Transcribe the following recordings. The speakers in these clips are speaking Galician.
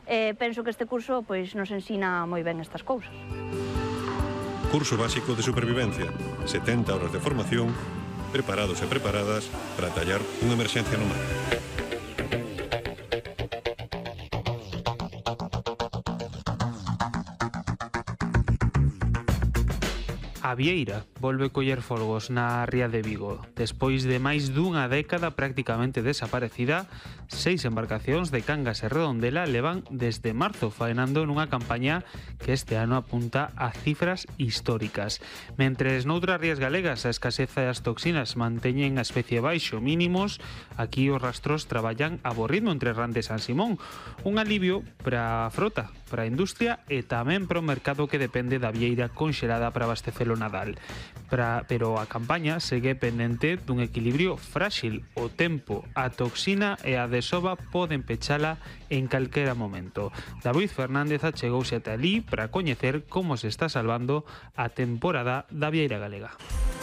penso que este curso nos ensina moi ben estas cousas. Curso básico de supervivencia, 70 horas de formación, preparados e preparadas para tallar unha emerxencia no mar. A Vieira volve coller folgos na ría de Vigo. Despois de máis dunha década prácticamente desaparecida, 6 embarcacións de Cangas e Redondela levan desde marzo faenando nunha campaña que este ano apunta a cifras históricas. Mentres noutras rías galegas a escaseza e as toxinas manteñen a especie baixo mínimos, aquí os rastros traballan a bo ritmo entre Rande e San Simón. Un alivio para a frota, para a industria e tamén para o mercado que depende da vieira conxelada para abastecer o Nadal. Pero a campaña segue pendente dun equilibrio frágil. O tempo, a toxina e a desova poden pechala en calquera momento. David Fernández achegouse ata alí para coñecer como se está salvando a temporada da vieira galega.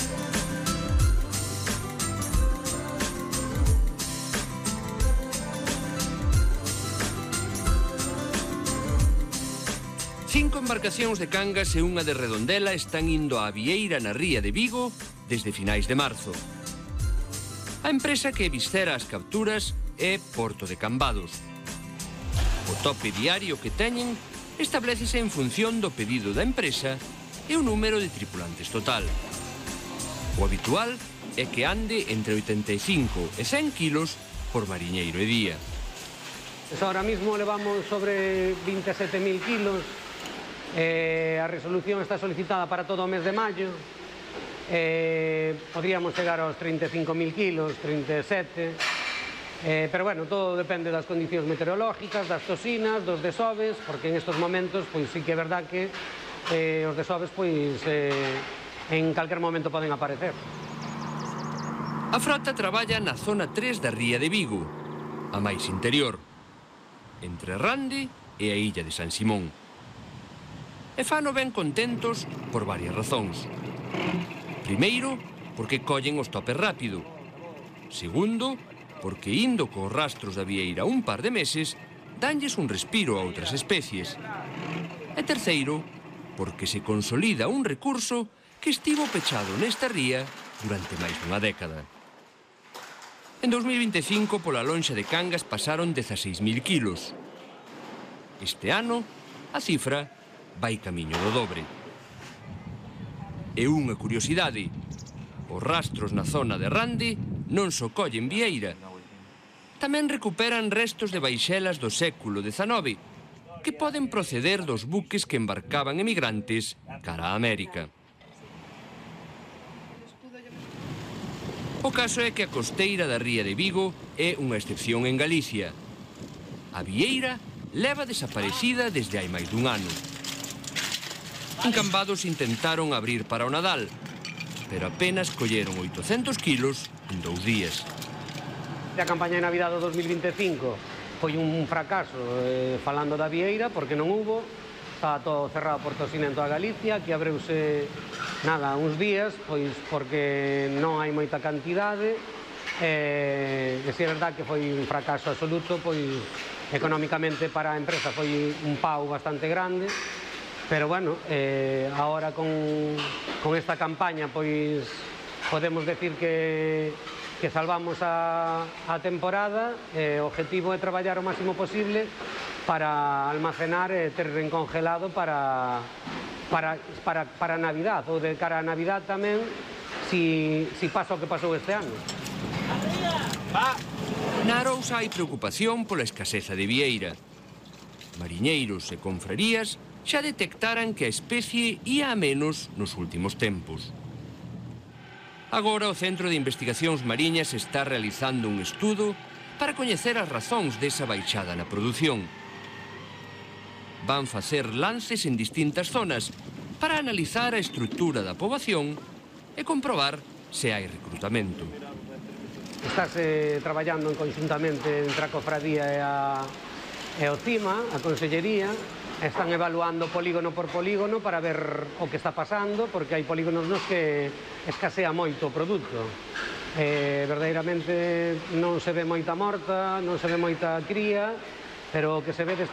Cinco embarcacións de Cangas e unha de Redondela están indo á vieira na ría de Vigo desde finais de marzo. A empresa que viscera as capturas é Porto de Cambados. O tope diario que teñen establécese en función do pedido da empresa e o número de tripulantes total. O habitual é que ande entre 85 e 100 kilos por mariñeiro e día. Ahora mismo levamos sobre 27.000 kilos. A resolución está solicitada para todo o mes de maio. Podríamos chegar aos 35.000 kilos, 37. Pero bueno, todo depende das condicións meteorológicas, das toxinas, dos desoves, porque en estos momentos, pois sí que é verdad que os desoves, pois, en calquer momento poden aparecer. A frota traballa na zona 3 da ría de Vigo, a máis interior, entre Rande e a illa de San Simón. E fano ben contentos por varias razóns. Primeiro, porque collen os topes rápido. Segundo, porque indo cos rastros da vieira un par de meses, danlles un respiro a outras especies. E terceiro, porque se consolida un recurso que estivo pechado nesta ría durante máis dunha década. En 2025, pola lonxa de Cangas pasaron 16.000 kilos. Este ano, a cifra vai camiño do dobre. E unha curiosidade, os rastros na zona de Rande non só collen vieira, tamén recuperan restos de baixelas do século XIX que poden proceder dos buques que embarcaban emigrantes cara a América. O caso é que a costeira da ría de Vigo é unha excepción en Galicia. A vieira leva desaparecida desde hai máis dun ano. En Cambados intentaron abrir para o Nadal, pero apenas colleron 800 kilos en 2 días. A campaña de Navidad do 2025 foi un fracaso falando da vieira, porque non hubo, estaba todo cerrado por toxina en toda Galicia, aquí abreuse nada, uns días, pois porque non hai moita cantidade, e se é verdad que foi un fracaso absoluto, pois económicamente para a empresa foi un pau bastante grande. Pero bueno, agora con esta campaña pois podemos decir que salvamos a temporada. O objetivo é traballar o máximo posible para almacenar e ter en congelado para Navidad, ou de cara a Navidad tamén, si pasa o que pasou este ano. Na Arousa hai preocupación pola escaseza de vieira. Mariñeiros e confrarías xa detectaran que a especie ía a menos nos últimos tempos. Agora o Centro de Investigacións Mariñas está realizando un estudo para coñecer as razóns desa baixada na produción. Van facer lances en distintas zonas para analizar a estrutura da poboación e comprobar se hai recrutamento. Estáse traballando conxuntamente entre a cofradía e o CIMA, a Consellería. Están evaluando polígono por polígono para ver o que está pasando, porque hai polígonos nos que escasea moito o produto. Verdadeiramente non se ve moita morta, non se ve moita cría, pero o que se ve